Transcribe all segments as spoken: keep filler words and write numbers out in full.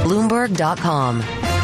Bloomberg dot com.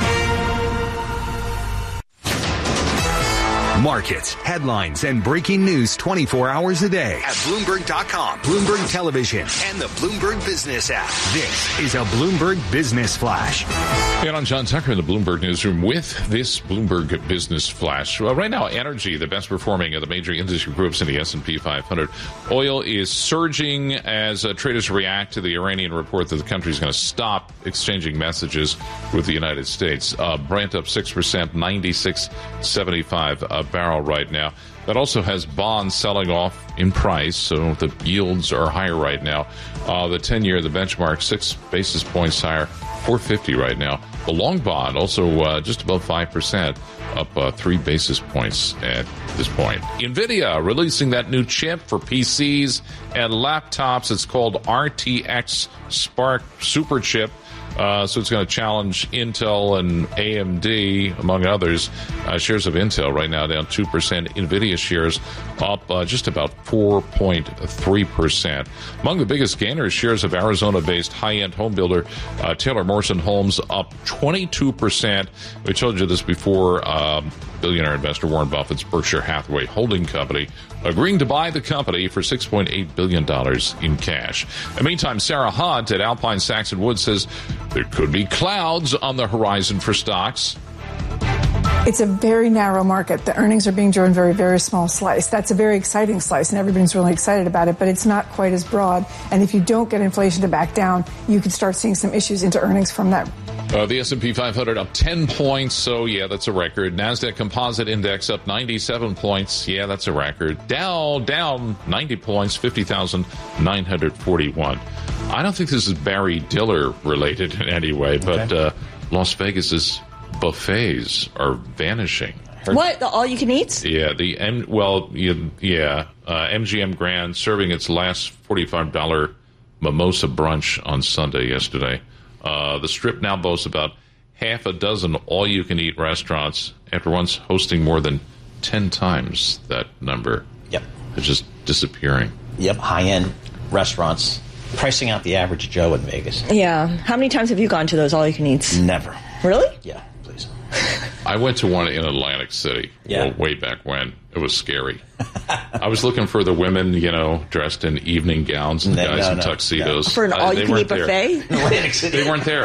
Markets, headlines, and breaking news twenty-four hours a day at Bloomberg dot com, Bloomberg Television, and the Bloomberg Business app. This is a Bloomberg Business Flash. And I'm John Tucker in the Bloomberg Newsroom with this Bloomberg Business Flash. Well, right now, energy, the best performing of the major industry groups in the S and P five hundred. Oil is surging as uh, traders react to the Iranian report that the country is going to stop exchanging messages with the United States. Uh, Brent up six percent, ninety-six seventy-five a barrel right now. That also has bonds selling off in price, so the yields are higher right now. Uh, the ten-year, the benchmark, six basis points higher, four fifty right now. The long bond also uh, just above five percent, up uh, three basis points at this point. NVIDIA releasing that new chip for P Cs and laptops. It's called R T X Spark Super Chip. Uh, so it's going to challenge Intel and A M D, among others. Uh, shares of Intel right now down two percent. NVIDIA shares up uh, just about four point three percent. Among the biggest gainers, shares of Arizona-based high-end home builder uh, Taylor Morrison Homes up twenty-two percent. We told you this before. Um, billionaire investor Warren Buffett's Berkshire Hathaway holding company agreeing to buy the company for six point eight billion dollars in cash. In the meantime, Sarah Hunt at Alpine Saxon Wood says there could be clouds on the horizon for stocks. It's a very narrow market. The earnings are being driven very, very small slice. That's a very exciting slice, and everybody's really excited about it, but it's not quite as broad. And if you don't get inflation to back down, you could start seeing some issues into earnings from that. Uh, the S and P five hundred up ten points, so yeah, that's a record. NASDAQ Composite Index up ninety-seven points, yeah, that's a record. Dow down ninety points, fifty thousand nine hundred forty-one. I don't think this is Barry Diller related in any way, but okay. uh, Las Vegas's buffets are vanishing. What? The all-you-can-eats? Yeah, the M. Well, yeah, uh, M G M Grand serving its last forty-five dollars mimosa brunch on Sunday yesterday. Uh, the Strip now boasts about half a dozen all-you-can-eat restaurants after once hosting more than ten times that number. Yep. It's just disappearing. Yep, high-end restaurants pricing out the average Joe in Vegas. Yeah. How many times have you gone to those all-you-can-eats? Never. Really? Yeah, please. I went to one in Atlantic City yeah. well, way back when. It was scary. I was looking for the women, you know, dressed in evening gowns and the guys no, in no, tuxedos. No. For an all-you-can-eat uh, buffet? They weren't there.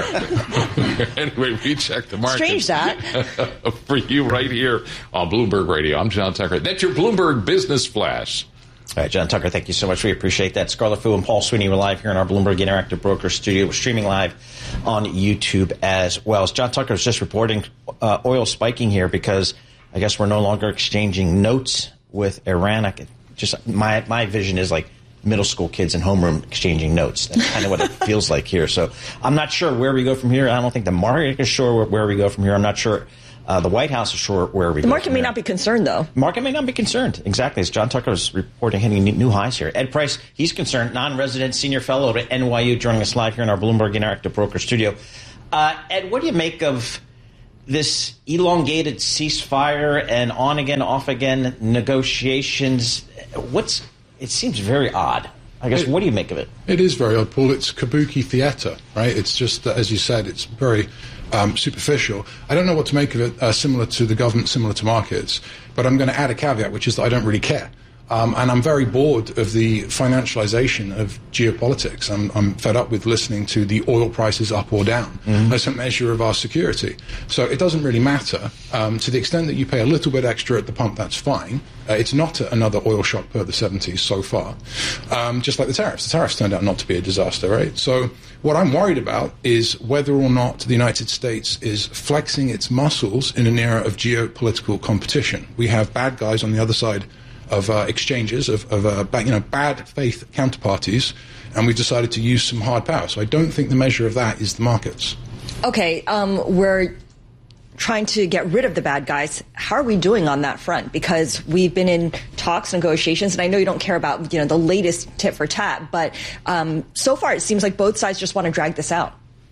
Anyway, we checked the market. Strange that. For you right here on Bloomberg Radio. I'm John Tucker. That's your Bloomberg Business Flash. All right, John Tucker, thank you so much. We appreciate that. Scarlett Fu and Paul Sweeney were live here in our Bloomberg Interactive Broker studio. We're streaming live on YouTube as well. As John Tucker was just reporting, uh, oil spiking here because I guess we're no longer exchanging notes with Iran. I could just my my vision is like middle school kids in homeroom exchanging notes. That's kind of what it feels like here. So I'm not sure where we go from here. I don't think the market is sure where, where we go from here. I'm not sure. Uh, the White House is sure where we the go. The market may here. not be concerned, though. The market may not be concerned. Exactly. As John Tucker was reporting, hitting new highs here. Ed Price, he's concerned, non-resident senior fellow at N Y U, joining us live here in our Bloomberg Interactive Broker studio. Uh, Ed, what do you make of this elongated ceasefire and on-again, off-again negotiations? What's it seems very odd. I guess, it, what do you make of it? It is very odd, Paul. It's kabuki theater, right? It's just, uh, as you said, it's very um, superficial. I don't know what to make of it, uh, similar to the government, similar to markets, but I'm going to add a caveat, which is that I don't really care. Um, and I'm very bored of the financialization of geopolitics. I'm, I'm fed up with listening to the oil prices up or down mm-hmm. as a measure of our security. So it doesn't really matter. Um, to the extent that you pay a little bit extra at the pump, that's fine. Uh, it's not another oil shock per the seventies so far. Um, just like the tariffs. The tariffs turned out not to be a disaster, right? So what I'm worried about is whether or not the United States is flexing its muscles in an era of geopolitical competition. We have bad guys on the other side of uh, exchanges, of, of uh, ba- you know, bad faith counterparties, and we've decided to use some hard power. So I don't think the measure of that is the markets. Okay, um, we're trying to get rid of the bad guys. How are we doing on that front? Because we've been in talks, negotiations, and I know you don't care about, you know, the latest tit for tat, but um, so far it seems like both sides just want to drag this out.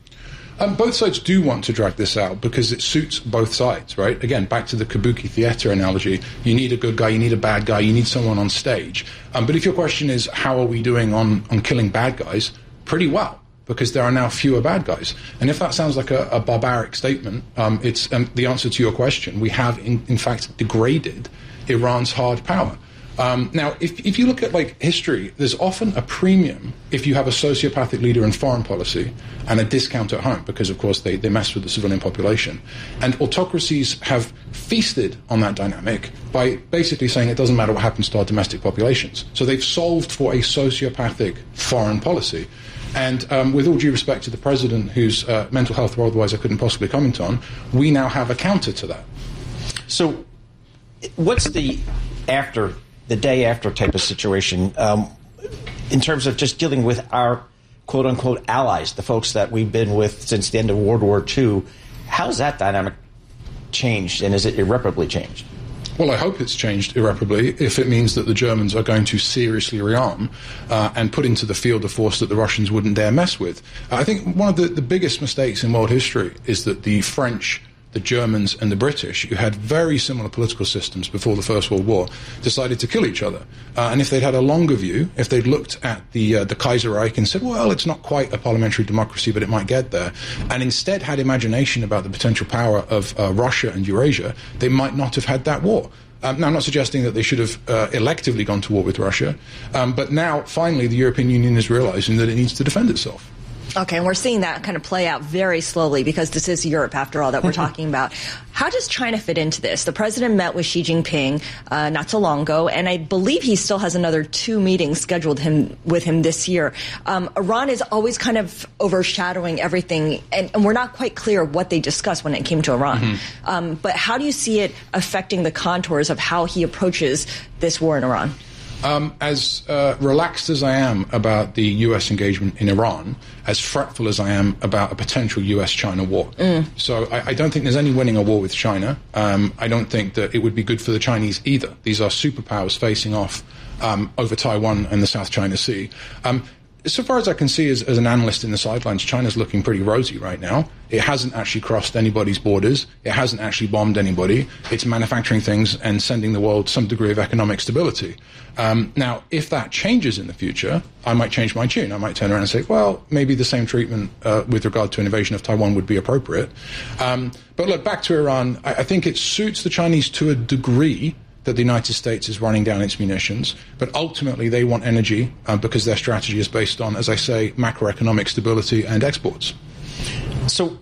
Um, both sides do want to drag this out because it suits both sides, right? Again, back to the kabuki theater analogy. You need a good guy, you need a bad guy, you need someone on stage. Um, but if your question is, how are we doing on, on killing bad guys? Pretty well. because there are now fewer bad guys. And if that sounds like a, a barbaric statement, um, it's um, the answer to your question. We have, in, in fact, degraded Iran's hard power. Um, now, if, if you look at like history, there's often a premium if you have a sociopathic leader in foreign policy and a discount at home, because, of course, they, they mess with the civilian population. And autocracies have feasted on that dynamic by basically saying it doesn't matter what happens to our domestic populations. So they've solved for a sociopathic foreign policy. And um, with all due respect to the president, whose uh, mental health or otherwise I couldn't possibly comment on, we now have a counter to that. So what's the after, the day after type of situation um, in terms of just dealing with our quote-unquote allies, the folks that we've been with since the end of World War Two? How's that dynamic changed, and is it irreparably changed? Well, I hope it's changed irreparably if it means that the Germans are going to seriously rearm uh, and put into the field a force that the Russians wouldn't dare mess with. Uh, I think one of the, the biggest mistakes in world history is that the French, the Germans and the British, who had very similar political systems before the First World War, decided to kill each other. Uh, and if they'd had a longer view, if they'd looked at the uh, the Kaiserreich and said, well, it's not quite a parliamentary democracy, but it might get there, and instead had imagination about the potential power of uh, Russia and Eurasia, they might not have had that war. Um, now, I'm not suggesting that they should have uh, electively gone to war with Russia, um, but now, finally, the European Union is realizing that it needs to defend itself. Okay, and we're seeing that kind of play out very slowly because this is Europe, after all, that we're talking about. How does China fit into this? The president met with Xi Jinping uh, not so long ago, and I believe he still has another two meetings scheduled him with him this year. Um, Iran is always kind of overshadowing everything, and, and we're not quite clear what they discussed when it came to Iran. Mm-hmm. Um, but how do you see it affecting the contours of how he approaches this war in Iran? Um, as uh, relaxed as I am about the U S engagement in Iran, as fretful as I am about a potential U S China war. Mm. So I, I don't think there's any winning a war with China. Um, I don't think that it would be good for the Chinese either. These are superpowers facing off um, over Taiwan and the South China Sea. Um, So far as I can see, as, as an analyst in the sidelines, China's looking pretty rosy right now. It hasn't actually crossed anybody's borders. It hasn't actually bombed anybody. It's manufacturing things and sending the world some degree of economic stability. Um, now, if that changes in the future, I might change my tune. I might turn around and say, well, maybe the same treatment uh, with regard to an invasion of Taiwan would be appropriate. Um, but look, back to Iran, I, I think it suits the Chinese to a degree that the United States is running down its munitions, but ultimately they want energy uh, because their strategy is based on, as I say, macroeconomic stability and exports. So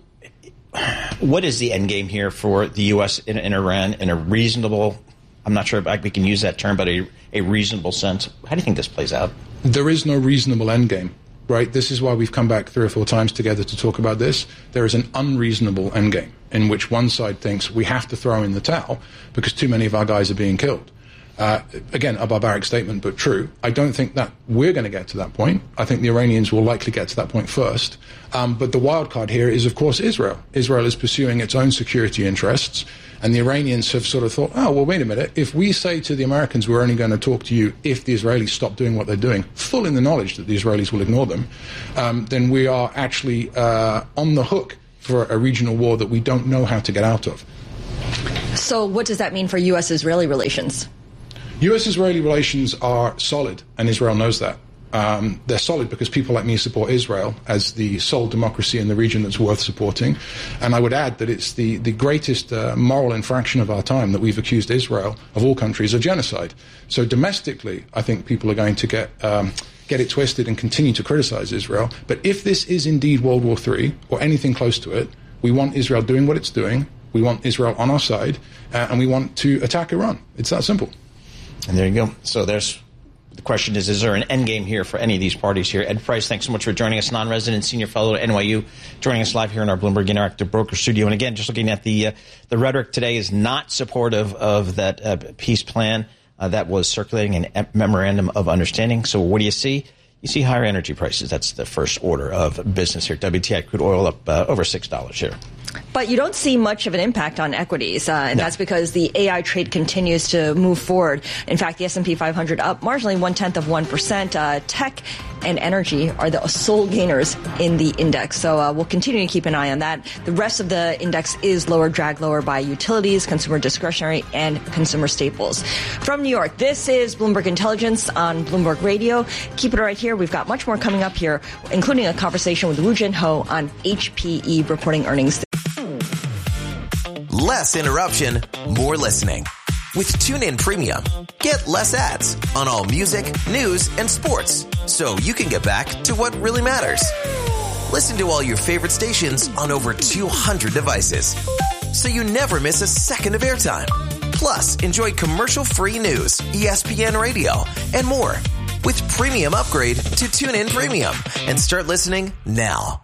what is the end game here for the U S in, in Iran in a reasonable, I'm not sure if we can use that term, but a, a reasonable sense? How do you think this plays out? There is no reasonable end game, right? This is why we've come back three or four times together to talk about this. There is an unreasonable end game in which one side thinks we have to throw in the towel because too many of our guys are being killed. Uh, again, a barbaric statement, but true. I don't think that we're going to get to that point. I think the Iranians will likely get to that point first. Um, but the wild card here is, of course, Israel. Israel is pursuing its own security interests. And the Iranians have sort of thought, oh, well, wait a minute. If we say to the Americans we're only going to talk to you if the Israelis stop doing what they're doing, full in the knowledge that the Israelis will ignore them, um, then we are actually uh, on the hook for a regional war that we don't know how to get out of. So what does that mean for U S-Israeli relations? U S-Israeli relations are solid, and Israel knows that. Um, they're solid because people like me support Israel as the sole democracy in the region that's worth supporting. And I would add that it's the, the greatest uh, moral infraction of our time that we've accused Israel, of all countries, of genocide. So domestically, I think people are going to get um, get it twisted and continue to criticize Israel. But if this is indeed World War Three or anything close to it, we want Israel doing what it's doing. We want Israel on our side, uh, and we want to attack Iran. It's that simple. And there you go. So there's the question is, is there an end game here for any of these parties here? Ed Price, thanks so much for joining us, non-resident senior fellow at N Y U, joining us live here in our Bloomberg Interactive Broker Studio. And again, just looking at the uh, the rhetoric today is not supportive of that uh, peace plan uh, that was circulating in memorandum of understanding. So what do you see? You see higher energy prices. That's the first order of business here. W T I crude oil up uh, over six dollars here. But you don't see much of an impact on equities, uh, and No. that's because the A I trade continues to move forward. In fact, the S and P five hundred up marginally one-tenth of one percent. Uh, tech and energy are the sole gainers in the index. So uh, we'll continue to keep an eye on that. The rest of the index is lower, dragged lower by utilities, consumer discretionary, and consumer staples. From New York, this is Bloomberg Intelligence on Bloomberg Radio. Keep it right here. We've got much more coming up here, including a conversation with Woo Jin Ho on H P E reporting earnings. Less interruption, more listening. With TuneIn Premium, get less ads on all music, news, and sports, so you can get back to what really matters. Listen to all your favorite stations on over two hundred devices, so you never miss a second of airtime. Plus, enjoy commercial-free news, E S P N Radio, and more. With Premium, upgrade to TuneIn Premium and start listening now.